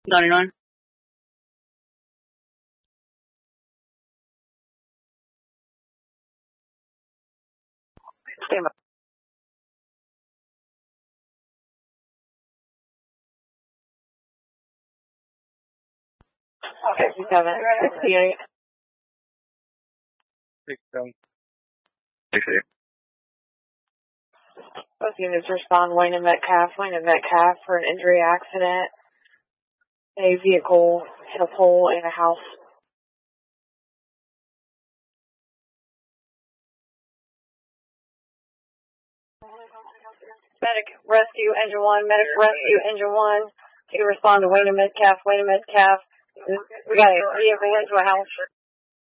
99. Stand by. Okay, 67, 68. 67. Both units respond Wayne and Metcalf for an injury accident. A vehicle hit a pole in a house. Medic rescue engine 1, medic rescue engine 1. You respond to Wayne and Metcalf. We got a vehicle into a house.